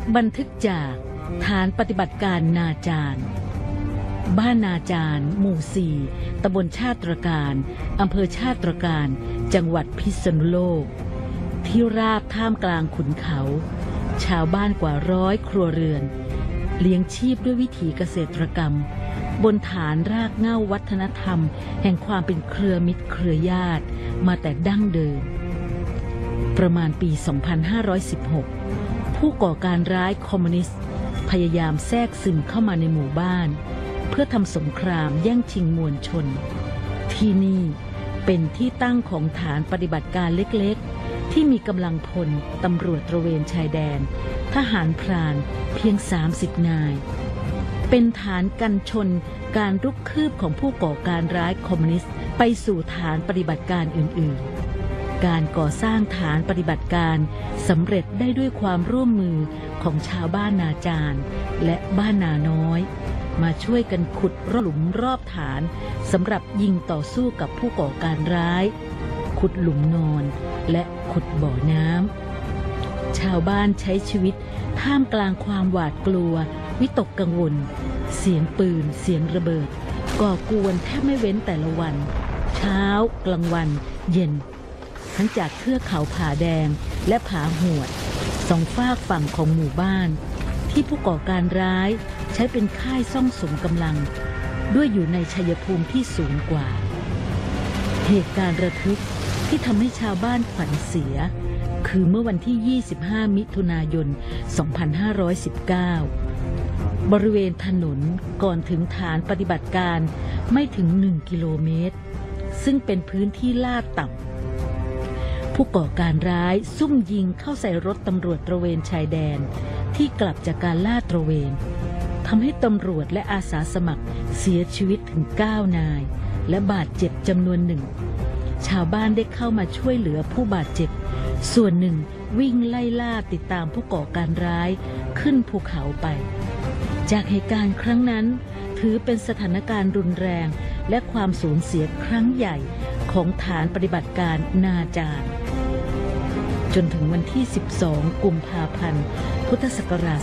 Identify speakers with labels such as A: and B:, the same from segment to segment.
A: บันทึกจากฐานปฏิบัติการนาจารบ้านนาจารหมู่ 4 ตำบลชาติตรการอำเภอชาติตรการจังหวัดพิษณุโลกที่ราบท่ามกลางขุนเขาชาวบ้านกว่า100 ครัวเรือนเลี้ยงชีพด้วยวิถีเกษตรกรรมบนฐานรากเหง้าวัฒนธรรมแห่งความเป็นเครือมิตรเครือญาติมาแต่ดั้งเดิมประมาณปี 2516 ผู้ก่อการร้ายคอมมิวนิสต์พยายามแทรกซึมเข้ามาในหมู่บ้านเพื่อทำสงครามแย่งชิงมวลชนที่นี่เป็นที่ตั้งของฐานปฏิบัติการเล็กๆที่มีกำลังพลตำรวจตระเวนชายแดนทหารพรานเพียง30 นายเป็นฐานกันชนการรุกคืบของผู้ก่อการร้ายคอมมิวนิสต์ไปสู่ฐานปฏิบัติการอื่นๆการก่อสร้างฐานปฏิบัติการสำเร็จได้ด้วยความร่วมมือของชาวบ้านนาจารและบ้านนาน้อยมาช่วยกันขุดหลุมรอบฐานสำหรับยิงต่อสู้กับผู้ก่อการร้ายขุดหลุมนอนและขุดบ่อน้ำชาวบ้านใช้ชีวิตท่ามกลางความหวาดกลัววิตกกังวลเสียงปืนเสียงระเบิดก่อกวนแทบไม่เว้นแต่ละวันเช้ากลางวันเย็นทั้งจากเทือกเขาผาแดงและผาหวดสองฝากฝั่งของหมู่บ้านที่ผู้ก่อการร้ายใช้เป็นค่ายซ่องสุมกำลังด้วยอยู่ในชัยภูมิที่สูงกว่าเหตุการณ์ระทึกที่ทำให้ชาวบ้านขวัญเสียคือเมื่อวันที่ 25 มิถุนายน 2519 บริเวณถนนก่อนถึงฐานปฏิบัติการไม่ถึง 1 กิโลเมตรซึ่งเป็นพื้นที่ลาดต่ำผู้ก่อการร้ายซุ่มยิงเข้าใส่รถตำรวจตระเวนชายแดนที่กลับจากการลาดตระเวนทำให้ตำรวจและอาสาสมัครเสียชีวิตถึง 9 นายและบาดเจ็บจำนวนหนึ่งชาวบ้านได้เข้ามาช่วยเหลือผู้บาดเจ็บส่วนหนึ่งวิ่งไล่ล่าติดตามผู้ก่อการร้ายขึ้นภูเขาไปจากเหตุการณ์ครั้งนั้นถือเป็นสถานการณ์รุนแรงและความสูญเสียครั้งใหญ่ของฐานปฏิบัติการนาจารจนถึงวันที่ 12 กุมภาพันธ์ พุทธศักราช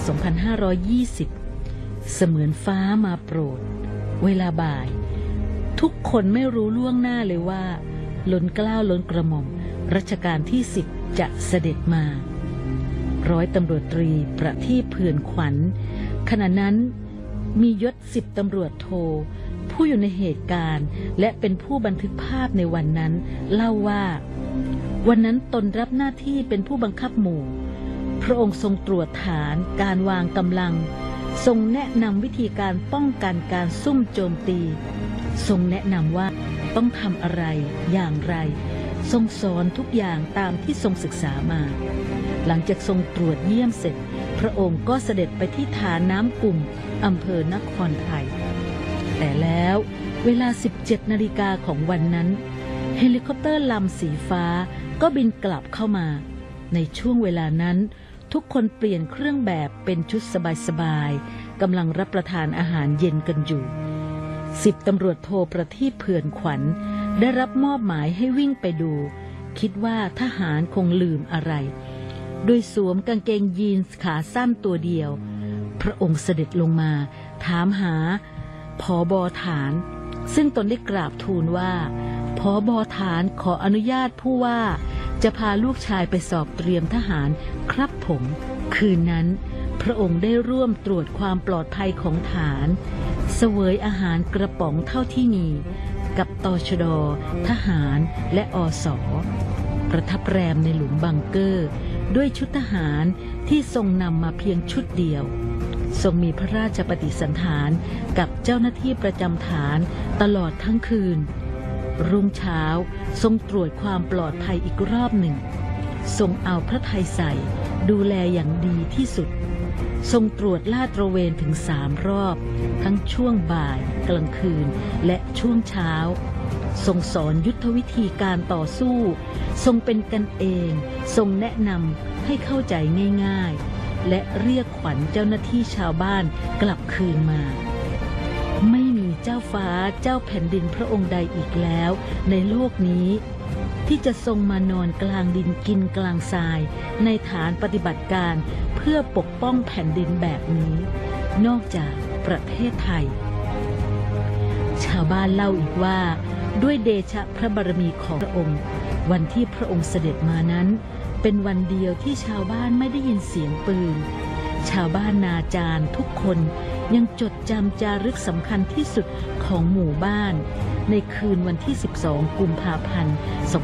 A: 2520 เสมือนฟ้ามาโปรดเวลาบ่ายทุกคนไม่รู้ล่วงหน้าเลยว่าล้นเกล้าล้นกระหม่อมรัชกาลที่ 10 จะเสด็จมาร้อยตำรวจตรีประทีปเผื่อนขวัญขณะนั้นมียศ10 ตำรวจโทผู้อยู่ในเหตุการณ์และเป็นผู้บันทึกภาพในวันนั้นเล่าว่าวันนั้นตนรับหน้าที่เป็นผู้บังคับหมู่พระองค์ทรงตรวจฐานการวางกำลังทรงแนะนำวิธีการป้องกันการซุ่มโจมตีทรงแนะนำว่าต้องทำอะไรอย่างไรทรงสอนทุกอย่างตามที่ทรงศึกษามาหลังจากทรงตรวจเยี่ยมเสร็จพระองค์ก็เสด็จไปที่ฐานน้ำกุ่มอำเภอนครไทยแต่แล้วเวลา 17 นาฬิกาของวันนั้นเฮลิคอปเตอร์ลำสีฟ้าก็บินกลับเข้ามาในช่วงเวลานั้นทุกคนเปลี่ยนเครื่องแบบเป็นชุดสบายๆกำลังรับประทานอาหารเย็นกันอยู่10 ตำรวจโทประทีปเผื่อนขวัญได้รับมอบหมายให้วิ่งไปดูคิดว่าทหารคงลืมอะไรโดยสวมกางเกงยีนส์ขาสั้นตัวเดียวพระองค์เสด็จลงมาถามหาผบ.ฐานซึ่งตนได้กราบทูลว่าผบ.ฐานขออนุญาตผู้ว่าจะพาลูกชายไปสอบเตรียมทหารครับผมคืนนั้นพระองค์ได้ร่วมตรวจความปลอดภัยของฐานเสวยอาหารกระป๋องเท่าที่มีกับตชด.ทหารและอส.ประทับแรมในหลุมบังเกอร์ด้วยชุดทหารที่ทรงนำมาเพียงชุดเดียวทรงมีพระราชปฏิสันถานกับเจ้าหน้าที่ประจำฐานตลอดทั้งคืนรุ่งเช้าทรงตรวจความปลอดภัยอีกรอบหนึ่งทรงเอาพระทัยใส่ดูแลอย่างดีที่สุดทรงตรวจลาดตระเวนถึง3 รอบทั้งช่วงบ่ายกลางคืนและช่วงเช้าทรงสอนยุทธวิธีการต่อสู้ทรงเป็นกันเองทรงแนะนำให้เข้าใจง่ายๆและเรียกขวัญเจ้าหน้าที่ชาวบ้านกลับคืนมาไม่มีเจ้าฟ้าเจ้าแผ่นดินพระองค์ใดอีกแล้วในโลกนี้ที่จะทรงมานอนกลางดินกินกลางทรายในฐานปฏิบัติการเพื่อปกป้องแผ่นดินแบบนี้นอกจากประเทศไทยชาวบ้านเล่าอีกว่าด้วยเดชะพระบารมีของพระองค์วันที่พระองค์เสด็จมานั้นเป็นวันเดียวที่ชาวบ้านไม่ได้ยินเสียงปืนชาวบ้านนาจารทุกคนยังจดจำจารึกสำคัญที่สุดของหมู่บ้านในคืนวันที่ 12 กุมภาพันธ์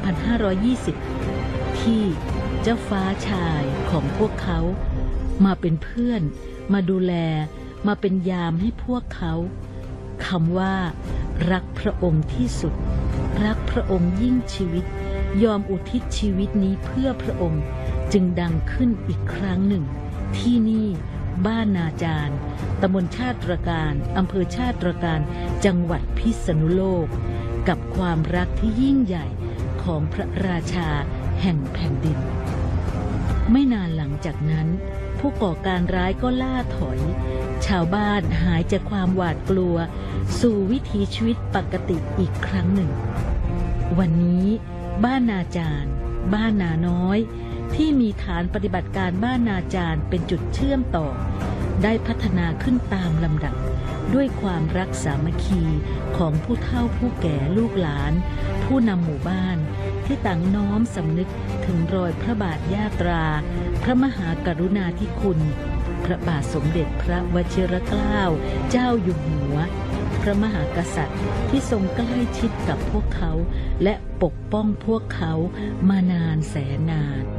A: 2520 ที่เจ้าฟ้าชายของพวกเขามาเป็นเพื่อนมาดูแลมาเป็นยามให้พวกเขาคำว่ารักพระองค์ที่สุดรักพระองค์ยิ่งชีวิตยอมอุทิศชีวิตนี้เพื่อพระองค์จึงดังขึ้นอีกครั้งหนึ่งที่นี่บ้านนาจารตำบลชาติตรการอำเภอชาติตรการจังหวัดพิษณุโลกกับความรักที่ยิ่งใหญ่ของพระราชาแห่งแผ่นดินไม่นานหลังจากนั้นผู้ก่อการร้ายก็ล่าถอยชาวบ้านหายจากความหวาดกลัวสู่วิถีชีวิตปกติอีกครั้งหนึ่งวันนี้บ้านนาจารบ้านนาน้อยที่มีฐานปฏิบัติการบ้านนาจารเป็นจุดเชื่อมต่อได้พัฒนาขึ้นตามลำดับด้วยความรักสามัคคีของผู้เฒ่าผู้แก่ลูกหลานผู้นำหมู่บ้านที่ต่างน้อมสำนึกถึงรอยพระบาทยาตราพระมหากรุณาธิคุณพระบาทสมเด็จพระวชิรเกล้าเจ้าอยู่หัวพระมหากษัตริย์ที่ทรงใกล้ชิดกับพวกเขาและปกป้องพวกเขามานานแสนนาน